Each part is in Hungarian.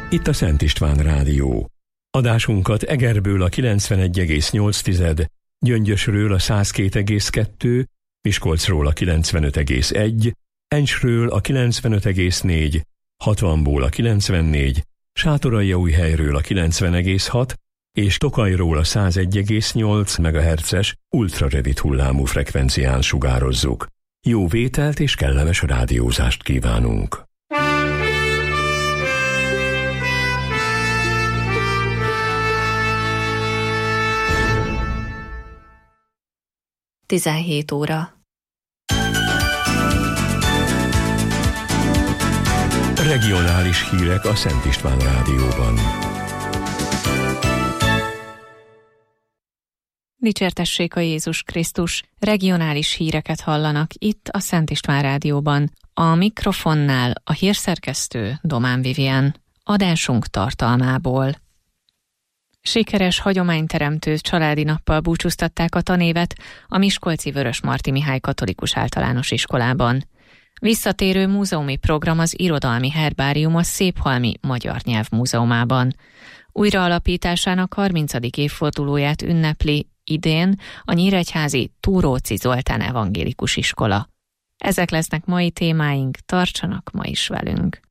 Itt a Szent István Rádió. Adásunkat Egerből a 91,8, Gyöngyösről a 102,2, Miskolcról a 95,1, Encsről a 95,4, Hatvanból a 94, Sátoraljaújhelyről a 90,6 és Tokajról a 101,8 MHz-es ultrarövid hullámú frekvencián sugározzuk. Jó vételt és kellemes rádiózást kívánunk! Tizenhét óra. Regionális hírek a Szent István Rádióban. Dicsértessék a Jézus Krisztus! Regionális híreket hallanak itt a Szent István Rádióban. A mikrofonnál a hírszerkesztő Domán Vivien. Adásunk tartalmából. Sikeres hagyományteremtő családi nappal búcsúztatták a tanévet a miskolci Vörösmarty Mihály Katolikus Általános Iskolában. Visszatérő múzeumi program az Irodalmi Herbárium a Széphalmi Magyar Nyelv Múzeumában. Újraalapításának 30. évfordulóját ünnepli idén a nyíregyházi Túróczi Zoltán Evangélikus Iskola. Ezek lesznek mai témáink, tartsanak ma is velünk!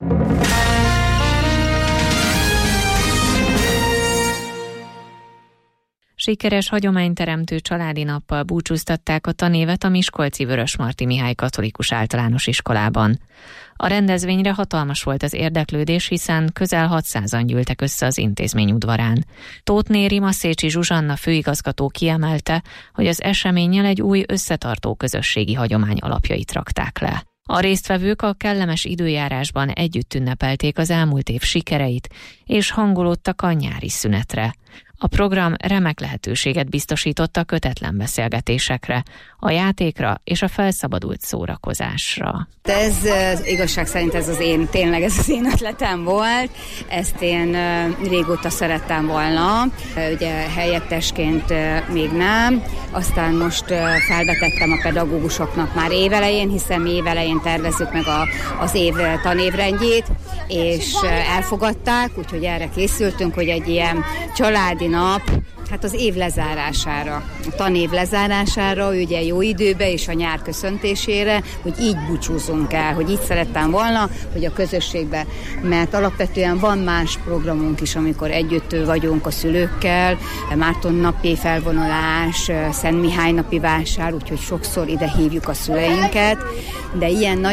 Sikeres hagyományteremtő családi nappal búcsúztatták a tanévet a miskolci Vörösmarty Mihály Katolikus Általános Iskolában. A rendezvényre hatalmas volt az érdeklődés, hiszen közel 600-an gyűltek össze az intézmény udvarán. Tóth Néri Masszécsi Zsuzsanna főigazgató kiemelte, hogy az eseménnyel egy új összetartó közösségi hagyomány alapjait rakták le. A résztvevők a kellemes időjárásban együtt ünnepelték az elmúlt év sikereit, és hangolódtak a nyári szünetre. A program remek lehetőséget biztosított a kötetlen beszélgetésekre, a játékra és a felszabadult szórakozásra. Ez igazság szerint tényleg ez az én ötletem volt, ezt én régóta szerettem volna, ugye helyettesként még nem, aztán most felvetettem a pedagógusoknak már évelején, hiszen mi évelején tervezzük meg az év tanévrendjét, és elfogadták, úgyhogy erre készültünk, hogy egy ilyen családi nap, hát az év lezárására, a tanév lezárására, ugye jó időbe és a nyár köszöntésére, hogy így búcsúzunk el, hogy így szerettem volna, hogy a közösségbe, mert alapvetően van más programunk is, amikor együtt vagyunk a szülőkkel, Márton napi felvonulás, Szent Mihály napi vásár, úgyhogy sokszor ide hívjuk a szüleinket, de ilyen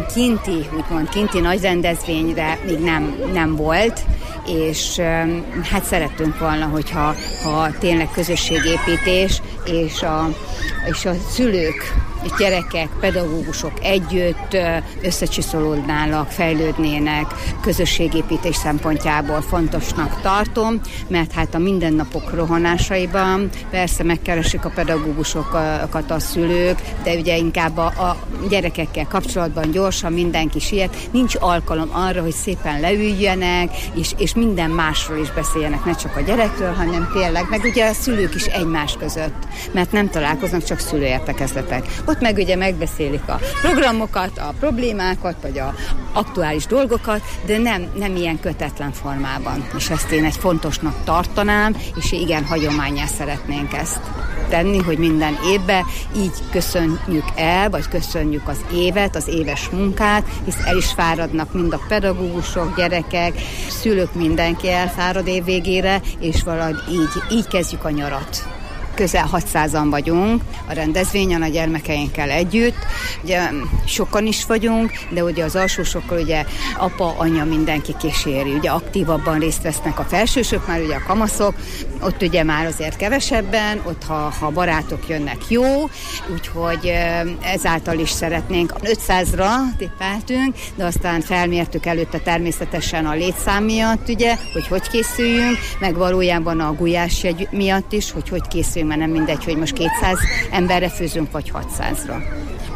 kinti nagy rendezvényre még nem volt, és hát szerettünk volna, hogyha tényleg közösségépítés, és a szülők, és gyerekek, pedagógusok együtt összecsiszolódnának, fejlődnének, közösségépítés szempontjából fontosnak tartom, mert hát a mindennapok rohanásaiban persze megkeresik a pedagógusokat a szülők, de ugye inkább a gyerekekkel kapcsolatban gyorsan mindenki siet, nincs alkalom arra, hogy szépen leüljenek, és minden másról is beszéljenek, ne csak a gyerekről, hanem tényleg, meg ugye a szülők is egymás között, mert nem találkoznak, csak szülőértekezletek. Ott meg ugye megbeszélik a programokat, a problémákat, vagy a aktuális dolgokat, de nem ilyen kötetlen formában. És ezt én egy fontosnak tartanám, és igen, hagyománnyá szeretnénk ezt tenni, hogy minden évben így köszönjük el, vagy köszönjük az évet, az éves munkát, hisz el is fáradnak mind a pedagógusok, gyerekek, szülők, mindenki elfárad év végére, és valahogy így kezdjük a nyarat. Közel 600-an vagyunk a rendezvényen a gyermekeinkkel együtt. Ugye sokan is vagyunk, de ugye az alsósokkal ugye apa, anya, mindenki kíséri. Ugye aktívabban részt vesznek a felsősök, már ugye a kamaszok, ott ugye már azért kevesebben, ott ha barátok jönnek jó, úgyhogy ezáltal is szeretnénk. 500-ra tippeltünk, de aztán felmértük előtte természetesen a létszám miatt, ugye, hogy készüljünk, meg valójában a gulyásjegy miatt is, hogy készüljünk, mert nem mindegy, hogy most 200 emberre főzünk, vagy 600-ra.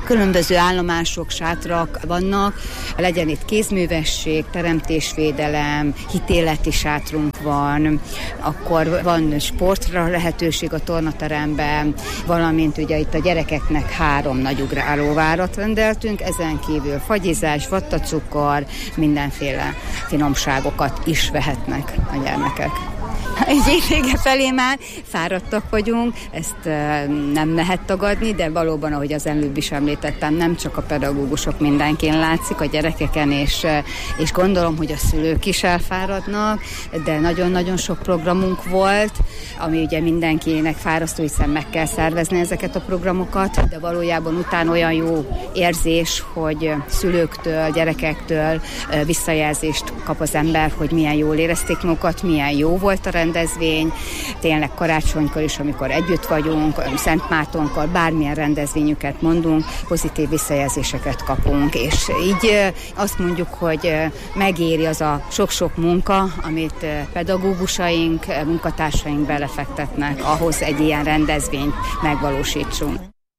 Különböző állomások, sátrak vannak, legyen itt kézművesség, teremtésvédelem, hitéleti sátrunk van, akkor van sportra lehetőség a tornateremben, valamint ugye itt a gyerekeknek 3 nagy ugrálóvárat rendeltünk, ezen kívül fagyizás, vattacukor, mindenféle finomságokat is vehetnek a gyermekek. Egy év vége felé már fáradtak vagyunk, ezt nem lehet tagadni, de valóban, ahogy az előbb is említettem, nem csak a pedagógusok, mindenkin látszik, a gyerekeken, és gondolom, hogy a szülők is elfáradnak, de nagyon-nagyon sok programunk volt, ami ugye mindenkinek fárasztó, hiszen meg kell szervezni ezeket a programokat, de valójában utána olyan jó érzés, hogy szülőktől, gyerekektől visszajelzést kap az ember, hogy milyen jól érezték magukat, milyen jó volt a rendezvény, tényleg karácsonykor is, amikor együtt vagyunk, Szent Mártonkor, bármilyen rendezvényüket mondunk, pozitív visszajelzéseket kapunk, és így azt mondjuk, hogy megéri az a sok-sok munka, amit pedagógusaink, munkatársaink belefektetnek, ahhoz egy ilyen rendezvényt megvalósítsunk.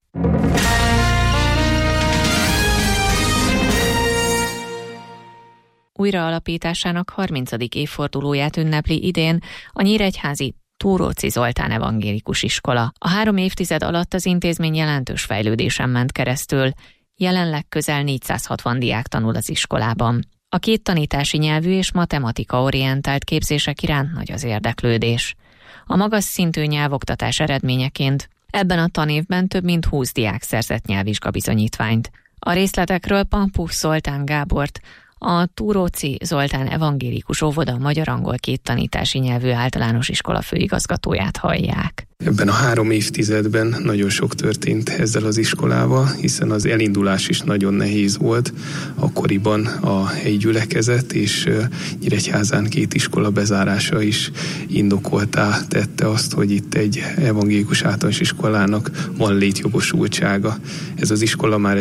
Újraalapításának 30. évfordulóját ünnepli idén a nyíregyházi Túróczy Zoltán evangélikus iskola. A 3 évtized alatt az intézmény jelentős fejlődésen ment keresztül, jelenleg közel 460 diák tanul az iskolában. A 2 tanítási nyelvű és matematika-orientált képzések iránt nagy az érdeklődés. A magas szintű nyelvoktatás eredményeként ebben a tanévben több mint 20 diák szerzett nyelvvizsgabizonyítványt. A részletekről Pampuch Zoltán Gábort, a Túróczy Zoltán evangélikus óvoda magyar-angol 2 tanítási nyelvű általános iskola főigazgatóját hallják. Ebben a 3 évtizedben nagyon sok történt ezzel az iskolával, hiszen az elindulás is nagyon nehéz volt. Akkoriban a helyi gyülekezet és Nyíregyházán 2 iskola bezárása is indokoltá tette azt, hogy itt egy evangélikus általános iskolának van létjogosultsága. Ez az iskola már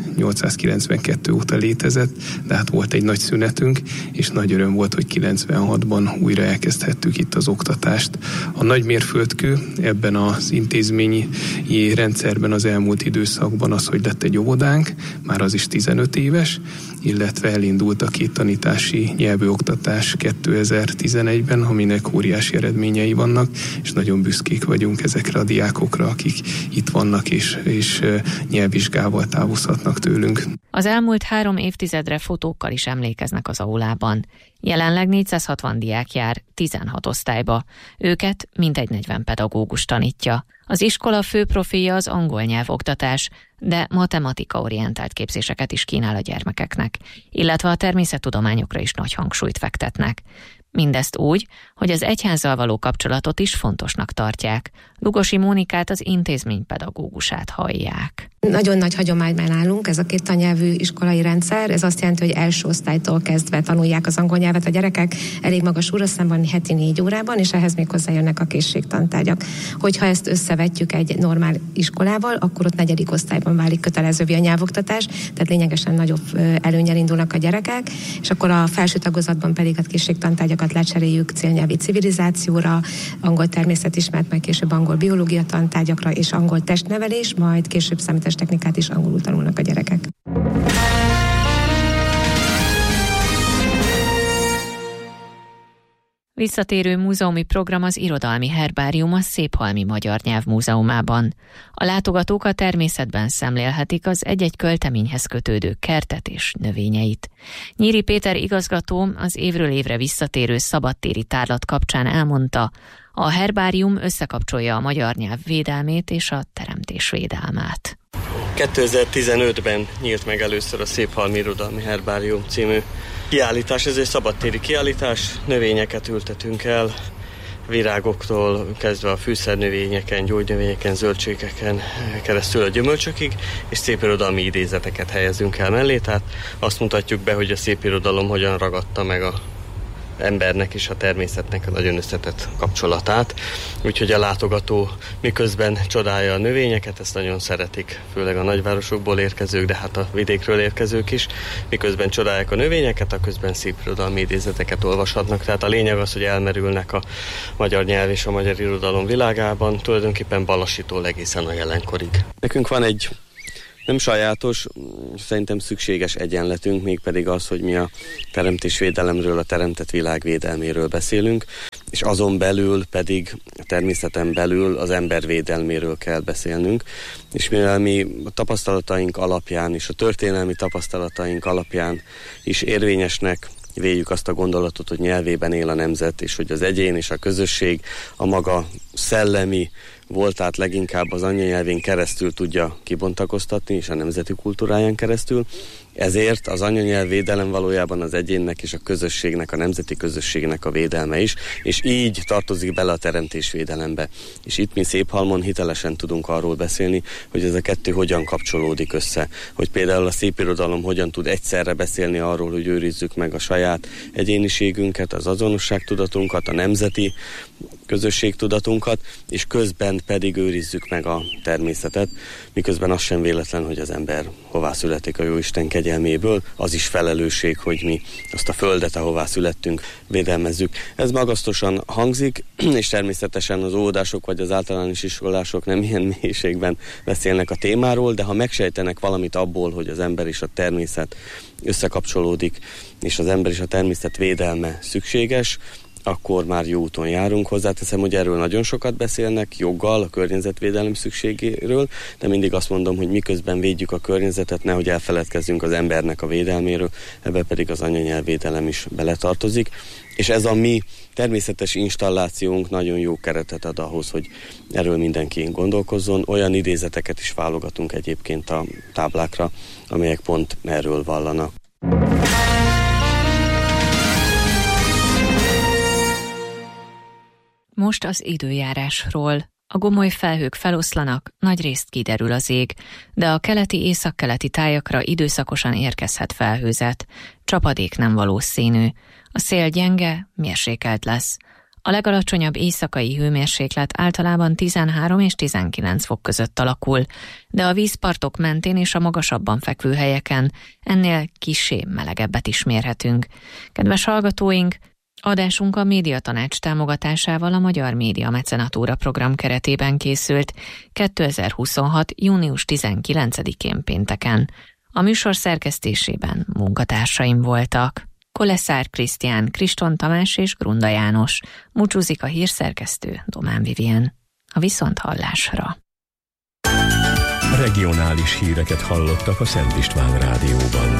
1892 óta létezett, de hát volt egy nagy szünetünk, és nagy öröm volt, hogy 96-ban újra elkezdhettük itt az oktatást. A nagy mérföldkő ebben az intézményi rendszerben az elmúlt időszakban az, hogy lett egy óvodánk, már az is 15 éves, illetve elindult a 2 tanítási nyelvoktatás 2011-ben, aminek óriási eredményei vannak, és nagyon büszkék vagyunk ezekre a diákokra, akik itt vannak és nyelvvizsgával távozhatnak tőlünk. Az elmúlt 3 évtizedre fotókkal is emlékeznek az aulában. Jelenleg 460 diák jár 16 osztályba. Őket mintegy 40 pedagógus tanítja. Az iskola fő profilja az angol nyelvoktatás, de matematika-orientált képzéseket is kínál a gyermekeknek, illetve a természettudományokra is nagy hangsúlyt fektetnek. Mindezt úgy, hogy az egyházzal való kapcsolatot is fontosnak tartják. Lugosi Mónikát, az intézmény pedagógusát hallják. Nagyon nagy hagyományban állunk, ez a 2 tannyelvű iskolai rendszer. Ez azt jelenti, hogy első osztálytól kezdve tanulják az angol nyelvet a gyerekek, elég magas óraszámban, heti 4 órában, és ehhez még hozzájönnek a készségtantárgyak. Hogyha ezt összevetjük egy normál iskolával, akkor ott 4. osztályban válik kötelezővé a nyelvoktatás, tehát lényegesen nagyobb előnnyel indulnak a gyerekek, és akkor a felső tagozatban pedig a készségtantárgyakat lecseréljük célnyelvi civilizációra, angol természetismeret, meg később angol biológia tantárgyakra és angol testnevelés, majd később számítástechnikát is angolul tanulnak a gyerekek. Visszatérő múzeumi program az Irodalmi Herbárium a Széphalmi Magyar Nyelv Múzeumában. A látogatók a természetben szemlélhetik az egy-egy költeményhez kötődő kertet és növényeit. Nyíri Péter igazgató az évről évre visszatérő szabadtéri tárlat kapcsán elmondta, a herbárium összekapcsolja a magyar nyelv védelmét és a teremtés védelmát. 2015-ben nyílt meg először a Széphalmi Irodalmi Herbárium című kiállítás. Ez egy szabadtéri kiállítás, növényeket ültetünk el, virágoktól kezdve a fűszernövényeken, gyógynövényeken, zöldségeken keresztül a gyümölcsökig, és szépirodalmi idézeteket helyezünk el mellé, tehát azt mutatjuk be, hogy a szépirodalom hogyan ragadta meg a embernek és a természetnek a nagyon összetett kapcsolatát. Úgyhogy a látogató miközben csodálja a növényeket, ezt nagyon szeretik, főleg a nagyvárosokból érkezők, de hát a vidékről érkezők is. Miközben csodálják a növényeket, aközben szépirodalmi idézeteket olvashatnak. Tehát a lényeg az, hogy elmerülnek a magyar nyelv és a magyar irodalom világában, tulajdonképpen Balassitól egészen a jelenkorig. Nekünk van egy Nem sajátos, szerintem szükséges egyenletünk, mégpedig az, hogy mi a teremtésvédelemről, a teremtett világ védelméről beszélünk, és azon belül pedig, a természeten belül az ember védelméről kell beszélnünk, és mivel mi a tapasztalataink alapján és a történelmi tapasztalataink alapján is érvényesnek véljük azt a gondolatot, hogy nyelvében él a nemzet, és hogy az egyén és a közösség a maga szellemi voltát leginkább az anyanyelvén keresztül tudja kibontakoztatni, és a nemzeti kultúráján keresztül. Ezért az anyanyelv védelem valójában az egyénnek és a közösségnek, a nemzeti közösségnek a védelme is, és így tartozik bele a teremtésvédelembe. És itt mi Széphalmon hitelesen tudunk arról beszélni, hogy ez a kettő hogyan kapcsolódik össze. Hogy például a szépirodalom hogyan tud egyszerre beszélni arról, hogy őrizzük meg a saját egyéniségünket, az azonosságtudatunkat, a nemzeti közösségtudatunkat, és közben pedig őrizzük meg a természetet, miközben az sem véletlen, hogy az ember hová születik a Jóisten kegyelméből, az is felelősség, hogy mi azt a földet, ahová születtünk, védelmezzük. Ez magasztosan hangzik, és természetesen az óvodások vagy az általános iskolások nem ilyen mélységben beszélnek a témáról, de ha megsejtenek valamit abból, hogy az ember és a természet összekapcsolódik, és az ember és a természet védelme szükséges, akkor már jó úton járunk. Hozzáteszem, hogy erről nagyon sokat beszélnek, joggal, a környezetvédelem szükségéről, de mindig azt mondom, hogy miközben védjük a környezetet, nehogy elfeledkezzünk az embernek a védelméről, ebbe pedig az anyanyelvvédelem is beletartozik. És ez a mi természetes installációnk nagyon jó keretet ad ahhoz, hogy erről mindenki gondolkozzon. Olyan idézeteket is válogatunk egyébként a táblákra, amelyek pont erről vallanak. Most az időjárásról. A gomoly felhők feloszlanak, nagyrészt kiderül az ég, de a keleti-északkeleti tájakra időszakosan érkezhet felhőzet. Csapadék nem valószínű. A szél gyenge, mérsékelt lesz. A legalacsonyabb éjszakai hőmérséklet általában 13 és 19 fok között alakul, de a vízpartok mentén és a magasabban fekvő helyeken ennél kissé melegebbet is mérhetünk. Kedves hallgatóink, adásunk a Médiatanács támogatásával a Magyar Média Mecenatúra program keretében készült 2026. június 19-én pénteken. A műsor szerkesztésében munkatársaim voltak: Koleszár Krisztián, Kriston Tamás és Grunda János. Búcsúzik a hírszerkesztő, Domán Vivien. A viszonthallásra. Regionális híreket hallottak a Szent István Rádióban.